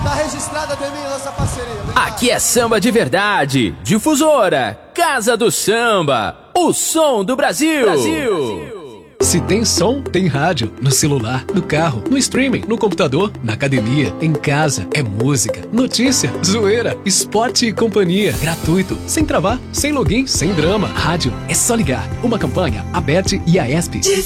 Tá registrada também a nossa parceria. Aqui é samba de verdade. Difusora, Casa do Samba, o som do Brasil. Se tem som, tem rádio. No celular, no carro, no streaming, no computador, na academia, em casa. É música, notícia, zoeira, esporte e companhia. Gratuito, sem travar, sem login, sem drama. Rádio, é só ligar. Uma campanha, Aberte e Aesp.